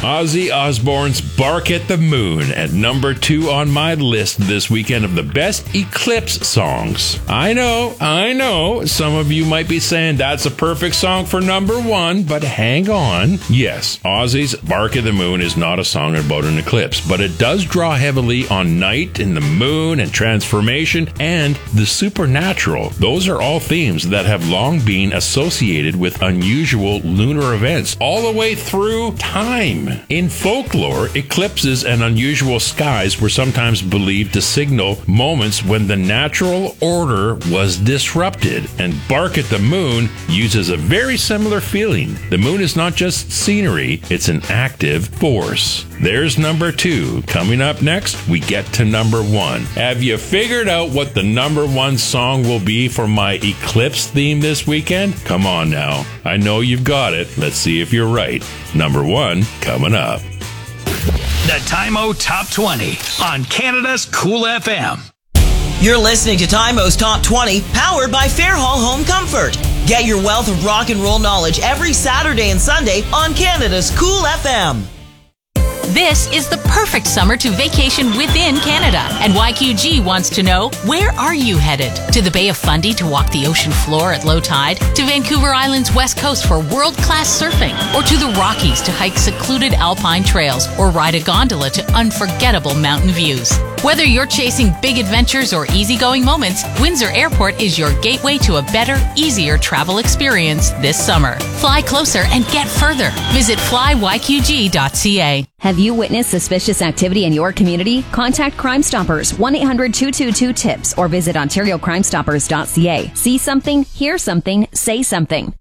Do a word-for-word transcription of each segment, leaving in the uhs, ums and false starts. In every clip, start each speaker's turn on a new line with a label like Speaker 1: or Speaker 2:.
Speaker 1: Ozzy Osbourne's Bark at the Moon at number two on my list this weekend of the best Eclipse songs. I know, I know, some of you might be saying that's a perfect song for number one, but hang on. Yes, Ozzy's Bark at the Moon is not a song about an eclipse, but it does draw heavily on night and the moon and transformation and the supernatural. Those are all themes that have long been associated with unusual lunar events all the way through time. In folklore, eclipses and unusual skies were sometimes believed to signal moments when the natural order was disrupted, and Bark at the Moon uses a very similar feeling. The moon is not just scenery, it's an active force. There's number two. Coming up next, we get to number one. Have you figured out what the number one song will be for my eclipse theme this weekend? Come on now. I know you've got it. Let's see if you're right. Number one coming up.
Speaker 2: The Time-O Top twenty on Canada's Cool F M.
Speaker 3: You're listening to Time-O's Top twenty, powered by Fairhall Home Comfort. Get your wealth of rock and roll knowledge every Saturday and Sunday on Canada's Cool F M.
Speaker 4: This is the perfect summer to vacation within Canada. And Y Q G wants to know, where are you headed? To the Bay of Fundy to walk the ocean floor at low tide? To Vancouver Island's west coast for world-class surfing? Or to the Rockies to hike secluded alpine trails or ride a gondola to unforgettable mountain views? Whether you're chasing big adventures or easygoing moments, Windsor Airport is your gateway to a better, easier travel experience this summer. Fly closer and get further. Visit fly y q g dot c a.
Speaker 5: Have you witnessed suspicious activity in your community? Contact Crime Stoppers, one eight hundred two two two TIPS, or visit ontario crime stoppers dot c a. See something, hear something, say something.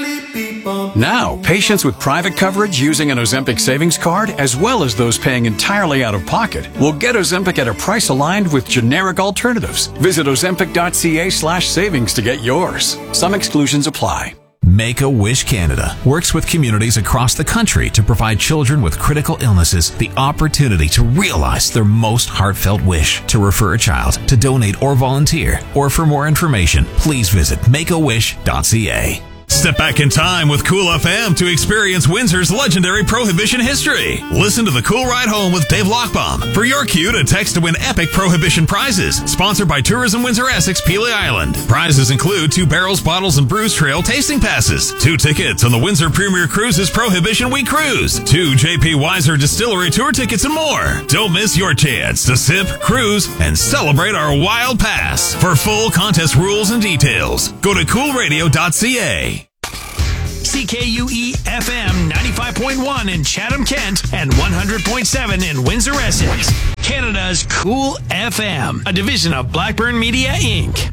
Speaker 6: Now, patients with private coverage using an Ozempic savings card, as well as those paying entirely out of pocket, will get Ozempic at a price aligned with generic alternatives. Visit ozempic dot c a slash savings to get yours. Some exclusions apply.
Speaker 7: Make-A-Wish Canada works with communities across the country to provide children with critical illnesses the opportunity to realize their most heartfelt wish. To refer a child, to donate or volunteer, or for more information, please visit make a wish dot c a.
Speaker 8: Step back in time with Cool F M to experience Windsor's legendary Prohibition history. Listen to The Cool Ride Home with Dave Lochbaum. For your cue to text to win epic Prohibition prizes. Sponsored by Tourism Windsor Essex, Pelee Island. Prizes include two Barrels, Bottles, and Brews Trail tasting passes, two tickets on the Windsor Premier Cruises Prohibition Week Cruise, two J P Weiser Distillery Tour tickets, and more. Don't miss your chance to sip, cruise, and celebrate our Wild Pass. For full contest rules and details, go to cool radio dot c a.
Speaker 2: C K U E F M ninety-five point one in Chatham, Kent, and one hundred point seven in Windsor, Essex. Canada's Cool F M, a division of Blackburn Media, Incorporated.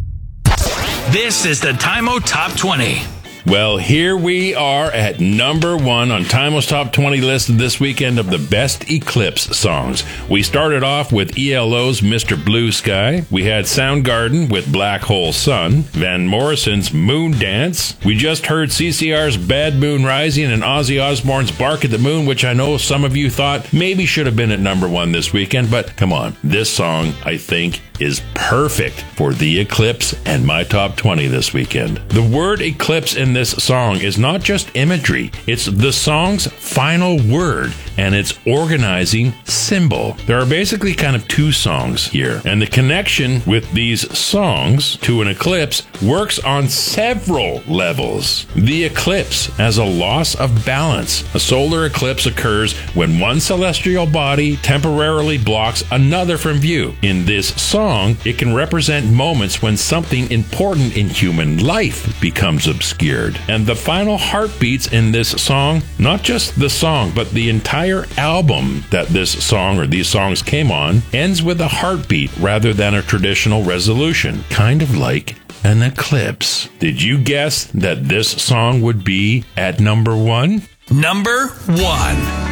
Speaker 2: This is the Time-O Top twenty.
Speaker 1: Well, here we are at number one on Time-O's Top twenty list this weekend of the best Eclipse songs. We started off with E L O's Mister Blue Sky. We had Soundgarden with Black Hole Sun. Van Morrison's Moon Dance. We just heard C C R's Bad Moon Rising and Ozzy Osbourne's Bark at the Moon, which I know some of you thought maybe should have been at number one this weekend, but come on. This song, I think, is perfect for the eclipse and my top twenty this weekend. The word eclipse in this song is not just imagery, it's the song's final word and its organizing symbol. There are basically kind of two songs here, and the connection with these songs to an eclipse works on several levels. The eclipse as a loss of balance. A solar eclipse occurs when one celestial body temporarily blocks another from view. In this song, it can represent moments when something important in human life becomes obscured. And the final heartbeats in this song, not just the song, but the entire album that this song or these songs came on, ends with a heartbeat rather than a traditional resolution, kind of like an eclipse. Did you guess that this song would be at number one?
Speaker 2: Number one.